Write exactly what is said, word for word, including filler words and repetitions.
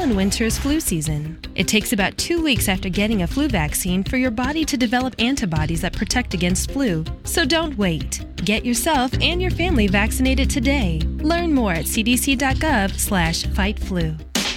and winter's flu season. It takes about two weeks after getting a flu vaccine for your body to develop antibodies that protect against flu. So don't wait. Get yourself and your family vaccinated today. Learn more at c d c dot gov slash fight flu.